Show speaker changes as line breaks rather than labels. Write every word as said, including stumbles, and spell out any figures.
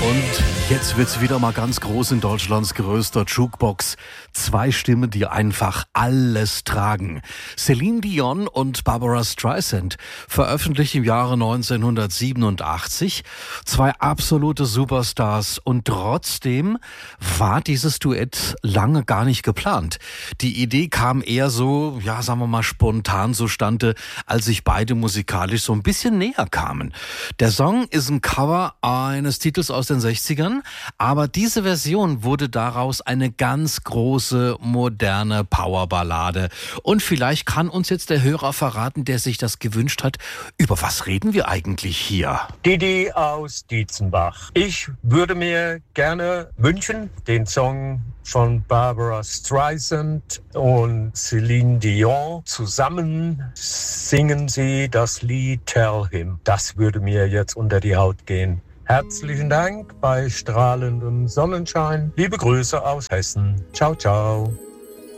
Und jetzt wird's wieder mal ganz groß in Deutschlands größter Jukebox. Zwei Stimmen, die einfach alles tragen. Celine Dion und Barbra Streisand veröffentlicht im Jahre neunzehnhundertsiebenundachtzig. Zwei absolute Superstars. Und trotzdem war dieses Duett lange gar nicht geplant. Die Idee kam eher so, ja, sagen wir mal, spontan zustande, als sich beide musikalisch so ein bisschen näher kamen. Der Song ist ein Cover eines Titels aus den sechzigern, aber diese Version wurde daraus eine ganz große, moderne Powerballade. Und vielleicht kann uns jetzt der Hörer verraten, der sich das gewünscht hat, über was reden wir eigentlich hier?
Didi aus Dietzenbach. Ich würde mir gerne wünschen, den Song von Barbra Streisand und Celine Dion zusammen singen sie das Lied Tell Him. Das würde mir jetzt unter die Haut gehen. Herzlichen Dank bei strahlendem Sonnenschein. Liebe Grüße aus Hessen. Ciao, ciao.